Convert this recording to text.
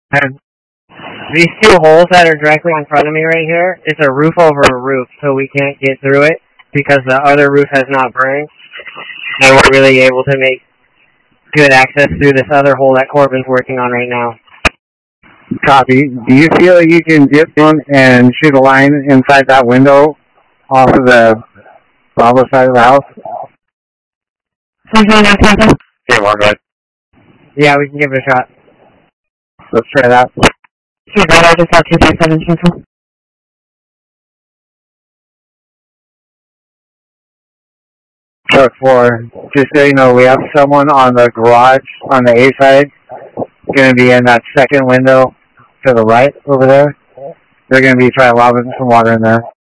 And these two holes that are directly in front of me right here, it's a roof over a roof, so we can't get through it because the other roof has not burned, and we're really able to make good access through this other hole that Corbin's working on right now. Copy. Do you feel you can dip in and shoot a line inside that window off of the Bravo side of the house? Okay, one right. Yeah, we can give it a shot. Let's try that. Okay, but I just got 257 Truck 4, just so you know, we have someone on the garage on the A side. Going to be in that second window to the right over there. They're going to be trying to lob some water in there.